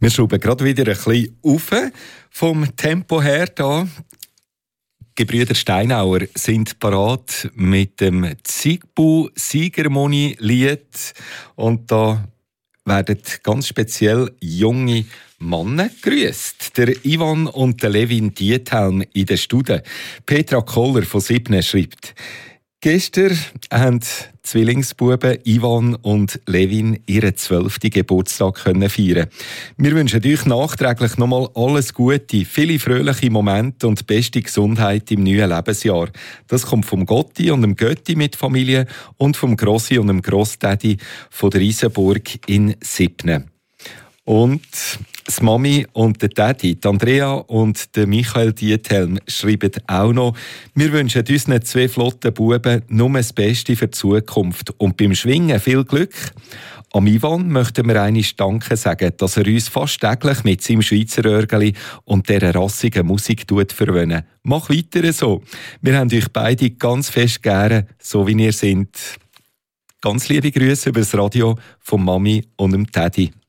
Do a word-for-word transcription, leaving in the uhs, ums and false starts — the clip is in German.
Wir schrauben gerade wieder ein bisschen auf vom Tempo her da. Die Gebrüder Steinauer sind parat mit dem Zigbu-Siegermoni-Lied. Und da werden ganz speziell junge Männer gegrüßt. Der Ivan und der Levin Diethelm in der Stude. Petra Koller von Sibne schreibt: Gestern haben die Zwillingsbuben Ivan und Levin ihren zwölften Geburtstag feiern. Wir wünschen euch nachträglich nochmal alles Gute, viele fröhliche Momente und beste Gesundheit im neuen Lebensjahr. Das kommt vom Gotti und dem Götti mit Familie und vom Grossi und dem Grossdaddy von der Isenburg in Sibne. Und das Mami und der Daddy, die Andrea und der Michael Diethelm, schreiben auch noch: Wir wünschen unseren zwei flotten Buben nur das Beste für die Zukunft und beim Schwingen viel Glück. Am Ivan möchten wir einmal Danke sagen, dass er uns fast täglich mit seinem Schweizer Örgeli und dieser rassigen Musik verwöhnt. Mach weiter so. Wir haben euch beide ganz fest gerne, so wie ihr seid. Ganz liebe Grüße über das Radio von Mami und dem Daddy.